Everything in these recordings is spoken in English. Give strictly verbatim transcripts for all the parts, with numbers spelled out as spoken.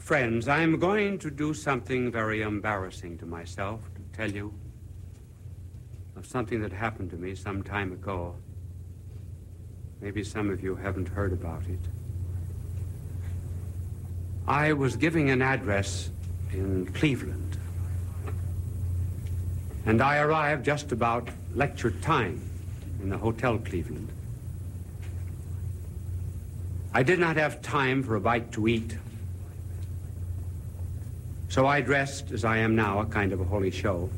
Friends, I'm going to do something very embarrassing to myself, to tell you of something that happened to me some time ago. Maybe some of you haven't heard about it. I was giving an address in Cleveland, and I arrived just about lecture time in the Hotel Cleveland. I did not have time for a bite to eat, so I dressed as I am now, a kind of a holy show.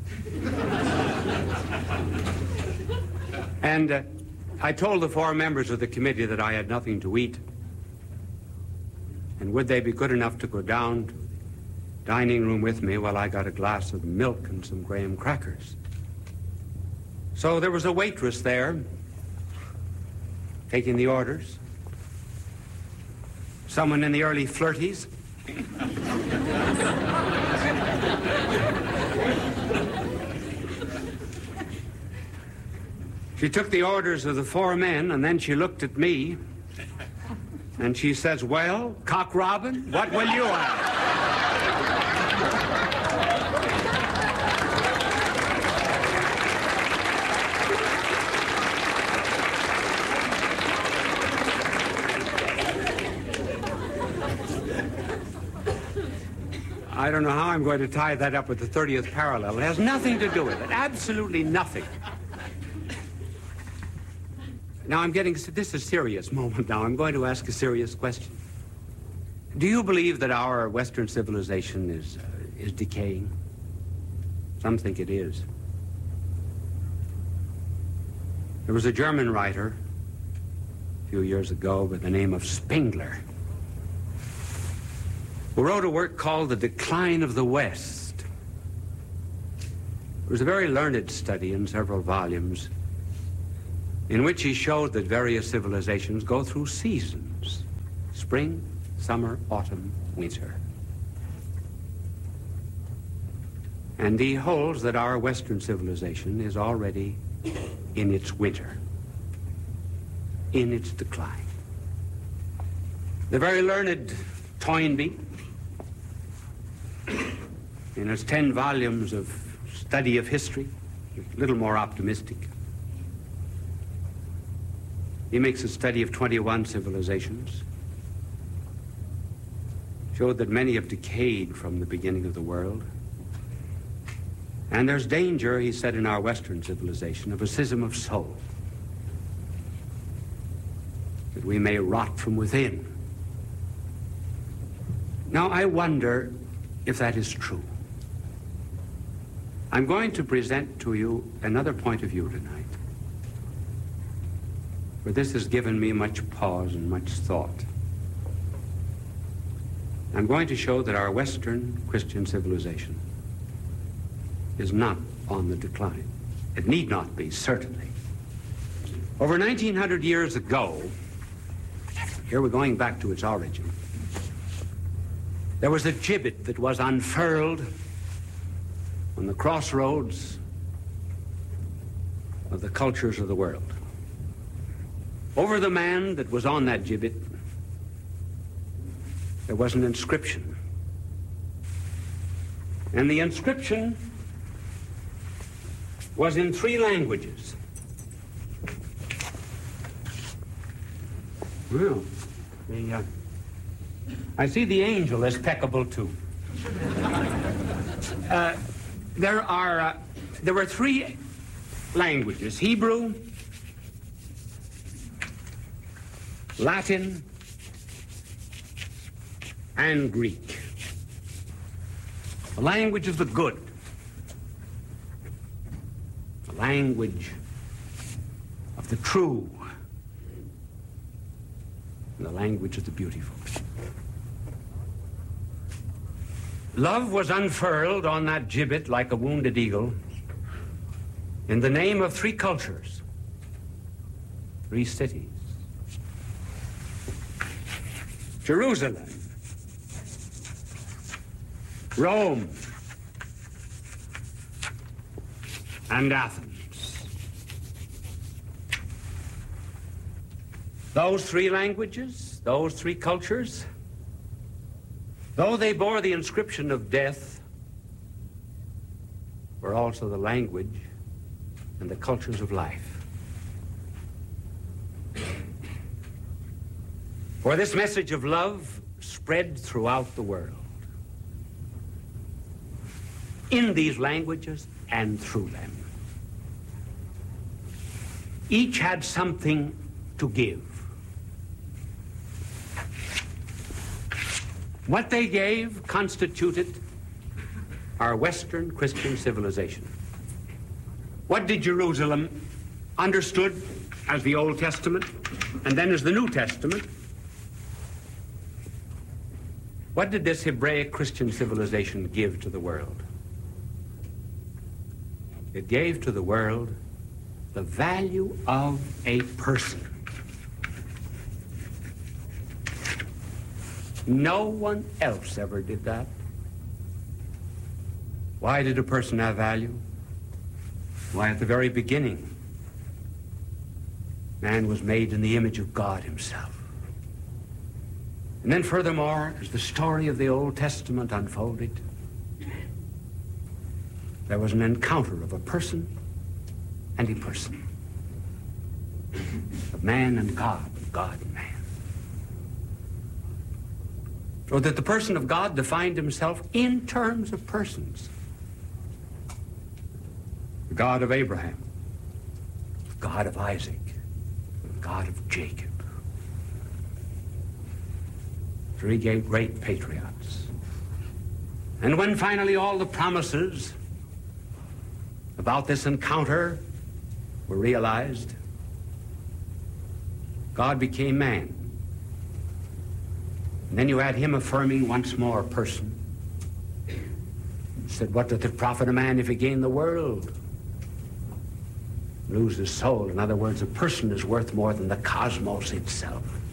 And uh, I told the four members of the committee that I had nothing to eat, and would they be good enough to go down to the dining room with me while I got a glass of milk and some graham crackers. So there was a waitress there, taking the orders. Someone in the early flirties. She took the orders of the four men, and then she looked at me, and she says, "Well, Cock Robin, what will you have?" I don't know how I'm going to tie that up with the thirtieth parallel. It has nothing to do with it. Absolutely nothing. Now I'm getting, this is a serious moment now. I'm going to ask a serious question. Do you believe that our Western civilization is, uh, is decaying? Some think it is. There was a German writer a few years ago by the name of Spengler, who wrote a work called The Decline of the West. It was a very learned study in several volumes, in which he showed that various civilizations go through seasons: spring, summer, autumn, winter. And he holds that our Western civilization is already in its winter, in its decline. The very learned Toynbee, in his ten volumes of study of history, a little more optimistic. He makes a study of twenty-one civilizations, showed that many have decayed from the beginning of the world. And there's danger, he said, in our Western civilization of a schism of soul, that we may rot from within. Now, I wonder if that is true. I'm going to present to you another point of view tonight, for this has given me much pause and much thought. I'm going to show that our Western Christian civilization is not on the decline. It need not be, certainly. Over nineteen hundred years ago, here we're going back to its origin, there was a gibbet that was unfurled on the crossroads of the cultures of the world. Over the man that was on that gibbet, there was an inscription. And the inscription was in three languages. Well, the, uh, I see the angel is peccable too. uh, there are, uh, there were three languages: Hebrew, Latin, and Greek. The language of the good. The language of the true. And the language of the beautiful. Love was unfurled on that gibbet like a wounded eagle in the name of three cultures, three cities. Jerusalem, Rome, and Athens. Those three languages, those three cultures, Though they bore the inscription of death, were also the language and the cultures of life. For this message of love spread throughout the world, in these languages and through them. Each had something to give. What they gave constituted our Western Christian civilization. What did Jerusalem, understood as the Old Testament and then as the New Testament, what did this Hebraic Christian civilization give to the world? It gave to the world the value of a person. No one else ever did that. Why did a person have value? Why, at the very beginning, man was made in the image of God himself. And then furthermore, as the story of the Old Testament unfolded, there was an encounter of a person and a person, of man and God, of God and man. So that the person of God defined himself in terms of persons. The God of Abraham, the God of Isaac, the God of Jacob. Three great patriots. And when finally all the promises about this encounter were realized, God became man. And then you had him affirming once more person. He said, what doth it profit a man if he gain the world, lose his soul? In other words, a person is worth more than the cosmos itself.